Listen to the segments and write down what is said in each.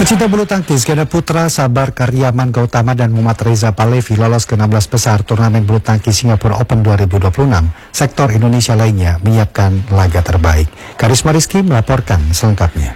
Pecinta bulu tangkis ganda putra Sabar Karyaman Gautama dan Muhammad Reza Palevi lolos ke 16 besar turnamen bulu tangkis Singapura Open 2026. Sektor Indonesia lainnya menyiapkan laga terbaik. Karisma Rizky melaporkan selengkapnya.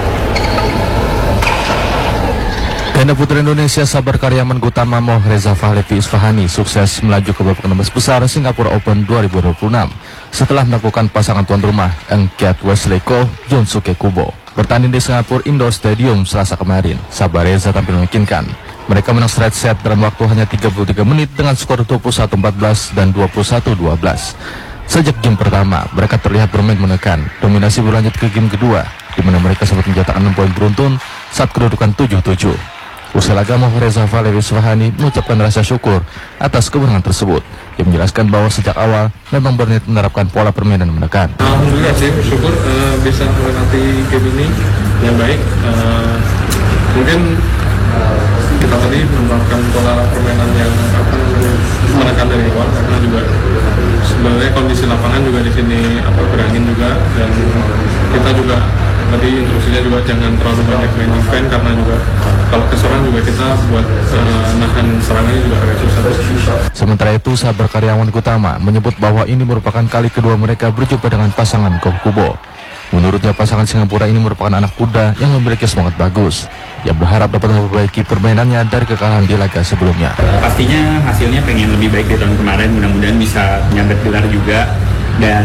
Ganda putra Indonesia Sabar Karyaman Gautama Muhammad Reza Palevi Isfahani sukses melaju ke babak 16 besar Singapura Open 2026 setelah melakukan pasangan tuan rumah Engkiat Wesley Koh Junsuke Kubo. Bertanding di Singapura Indoor Stadium Selasa kemarin, Sabar Reza tampil meyakinkan. Mereka menang straight set dalam waktu hanya 33 menit dengan skor 21-14 dan 21-12. Sejak game pertama, mereka terlihat bermain menekan. Dominasi berlanjut ke game kedua, di mana mereka sempat mencetak 6 poin beruntun saat kedudukan 7-7. Usai laga, Muhammad Reza Palevi Isfahani mengucapkan rasa syukur atas kemenangan tersebut. Dia menjelaskan bahwa sejak awal memang berniat menerapkan pola permainan menekan. Alhamdulillah sih, bersyukur bisa melewati game ini yang baik. Mungkin kita tadi menerapkan pola permainan yang menekan dari awal, karena juga sebenarnya kondisi lapangan juga di sini berangin juga, dan kita juga tadi instruksinya juga jangan terlalu banyak main defense, karena juga kalau keserang juga kita buat nahan serangannya juga agak susah. Sementara itu, Sabar Karyaman Gautama menyebut bahwa ini merupakan kali kedua mereka berjumpa dengan pasangan Koh Kubo. Menurutnya, pasangan Singapura ini merupakan anak muda yang memiliki semangat bagus. Ia berharap dapat memperbaiki permainannya dari kekalahan di laga sebelumnya. Pastinya hasilnya pengen lebih baik dari tahun kemarin, mudah-mudahan bisa menyabet gelar juga. Dan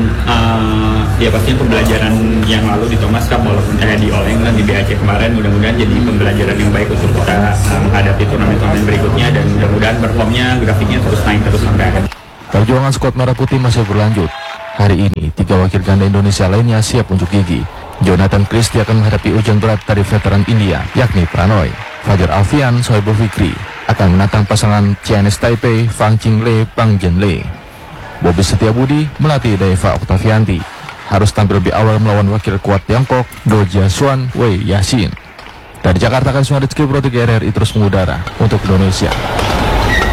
ya pastinya pembelajaran yang lalu di Thomas Cup walaupun di All England di BAC kemarin, mudah-mudahan jadi pembelajaran yang baik untuk kita menghadapi turnamen-turnamen berikutnya, dan mudah-mudahan performnya, grafiknya terus naik terus sampai akhir. Perjuangan skuad Merah Putih masih berlanjut. Hari ini, 3 wakil ganda Indonesia lainnya siap unjuk gigi. Jonathan Christie akan menghadapi ujian berat dari veteran India, yakni Pranoy. Fajar Alfian Sohaibul Fikri akan menantang pasangan Chinese Taipei Fang Qinglei Pang Jianlei. Bobby Setiabudi melatih Deva Oktavianti harus tampil lebih awal melawan wakil kuat Tiongkok Do Jiasuan Wei Yashin. Dari Jakarta, Karisma Rizky Pro 3 RRI terus mengudara untuk Indonesia.